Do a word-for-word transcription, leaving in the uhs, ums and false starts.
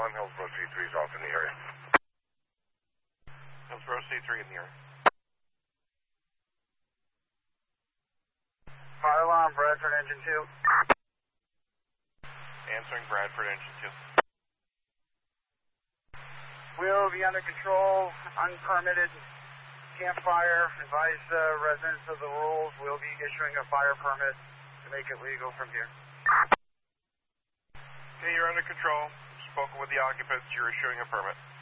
alarm, Hillsborough C three is off in the area. Hillsborough C three in the area. Fire alarm, Bradford engine two. Answering Bradford engine two. We'll be under control, unpermitted campfire. Advise uh, residents of the rules. We'll be issuing a fire permit to make it legal from here. Okay, you're under control. Spoken with the occupants. You're issuing a permit.